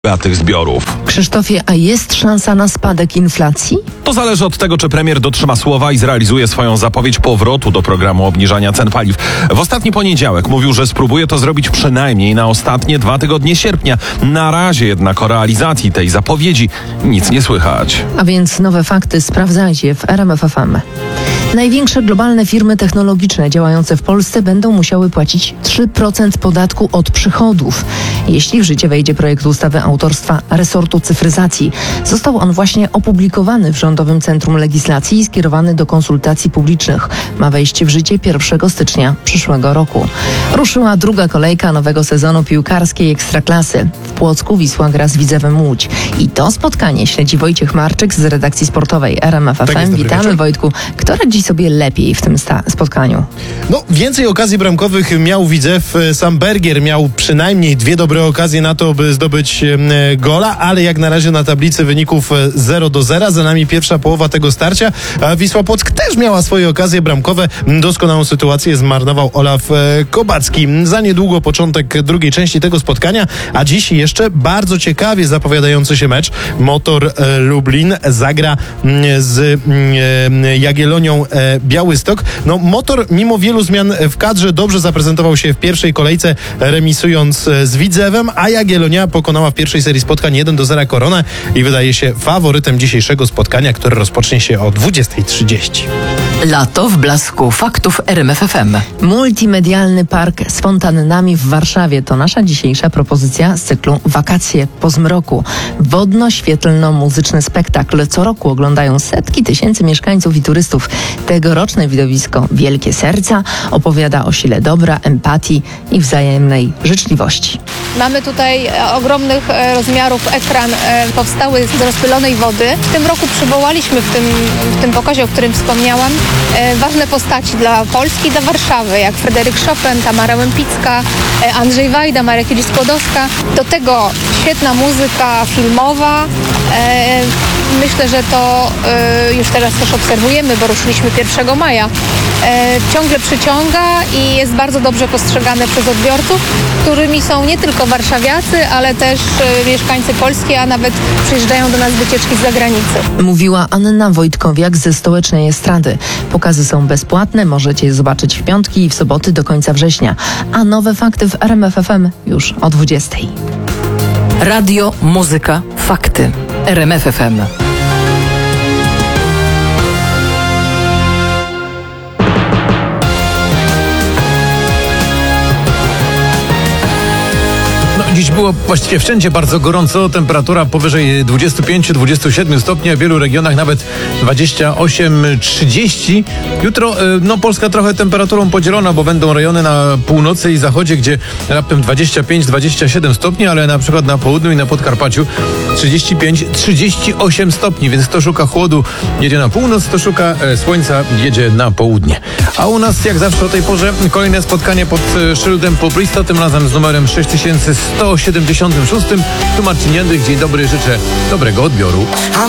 tych zbiorów. Krzysztofie, a jest szansa na spadek inflacji? To zależy od tego, czy premier dotrzyma słowa i zrealizuje swoją zapowiedź powrotu do programu obniżania cen paliw. W ostatni poniedziałek mówił, że spróbuje to zrobić przynajmniej na ostatnie 2 tygodnie sierpnia. Na razie jednak o realizacji tej zapowiedzi nic nie słychać. A więc nowe fakty sprawdzajcie w RMF FM. Największe globalne firmy technologiczne działające w Polsce będą musiały płacić 3% podatku od przychodów, jeśli w życie wejdzie projekt ustawy autorstwa resortu cyfryzacji. Został on właśnie opublikowany w Rządowym Centrum Legislacji i skierowany do konsultacji publicznych. Ma wejść w życie 1 stycznia przyszłego roku. Ruszyła druga kolejka nowego sezonu piłkarskiej Ekstraklasy. W Płocku Wisła gra z Widzewem Łódź. I to spotkanie śledzi Wojciech Marczyk z redakcji sportowej RMF FM. Witamy, wieczór. Wojtku. Kto radzi sobie lepiej w tym spotkaniu? No, więcej okazji bramkowych miał Widzew. Sam Bergier miał przynajmniej 2 dobre okazje na to, by zdobyć gola, ale jak na razie na tablicy wyników 0-0. Za nami pierwsza połowa tego starcia. A Wisła Płock też miała swoje okazje bramkowe. Doskonałą sytuację zmarnował Olaf Kobacki. Za niedługo początek drugiej części tego spotkania, a dziś jeszcze bardzo ciekawie zapowiadający się mecz. Motor Lublin zagra z Jagiellonią Białystok. No, Motor mimo wielu zmian w kadrze dobrze zaprezentował się w pierwszej kolejce, remisując z Widzewem, a Jagiellonia pokonała w pierwszej serii spotkań 1-0 Koronę i wydaje się faworytem dzisiejszego spotkania, które rozpocznie się o 20:30. Lato w blasku faktów RMF FM. Multimedialny park z fontannami w Warszawie to nasza dzisiejsza propozycja z cyklu Wakacje po zmroku. Wodno-świetlno-muzyczny spektakl co roku oglądają setki tysięcy mieszkańców i turystów. Tegoroczne widowisko Wielkie Serca opowiada o sile dobra, empatii i wzajemnej życzliwości. Mamy tutaj ogromnych rozmiarów ekran powstały z rozpylonej wody. W tym roku przywołaliśmy w tym pokazie, o którym wspomniałam, ważne postaci dla Polski i dla Warszawy, jak Fryderyk Chopin, Tamara Łempicka, Andrzej Wajda, Marek Skłodowska. Do tego świetna muzyka filmowa. Myślę, że to już teraz też obserwujemy, bo ruszyliśmy 1 maja. Ciągle przyciąga i jest bardzo dobrze postrzegane przez odbiorców, którymi są nie tylko warszawiacy, ale też mieszkańcy Polski, a nawet przyjeżdżają do nas wycieczki z zagranicy. Mówiła Anna Wojtkowiak ze Stołecznej Estrady. Pokazy są bezpłatne, możecie je zobaczyć w piątki i w soboty do końca września. A nowe fakty w RMF FM już o 20:00. Radio, muzyka, fakty. RMF FM. Dziś było właściwie wszędzie bardzo gorąco, temperatura powyżej 25-27 stopni, a w wielu regionach nawet 28-30. Jutro Polska trochę temperaturą podzielona, bo będą rejony na północy i zachodzie, gdzie raptem 25-27 stopni, ale na przykład na południu i na Podkarpaciu 35-38 stopni, więc kto szuka chłodu, jedzie na północ, kto szuka słońca, jedzie na południe. A u nas jak zawsze o tej porze kolejne spotkanie pod szyldem Poprista, tym razem z numerem 6176. Tu Marcin Jędrych, dzień dobry, życzę dobrego odbioru.